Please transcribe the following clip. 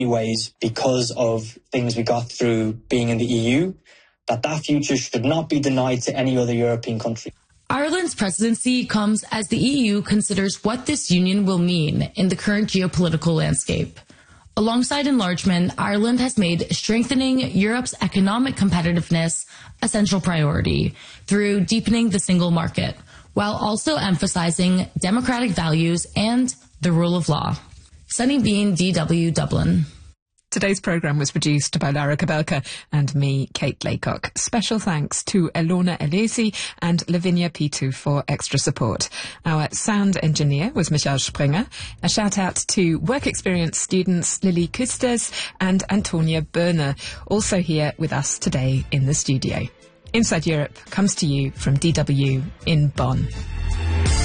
ways because of things we got through being in the EU, that future should not be denied to any other European country. Ireland's presidency comes as the EU considers what this union will mean in the current geopolitical landscape. Alongside enlargement, Ireland has made strengthening Europe's economic competitiveness a central priority through deepening the single market, while also emphasizing democratic values and the rule of law. Sunny Bean, DW, Dublin. Today's programme was produced by Lara Kabelka and me, Kate Laycock. Special thanks to Elona Elesi and Lavinia Pitu for extra support. Our sound engineer was Michael Springer. A shout out to work experience students Lily Kustes and Antonia Berner, also here with us today in the studio. Inside Europe comes to you from DW in Bonn.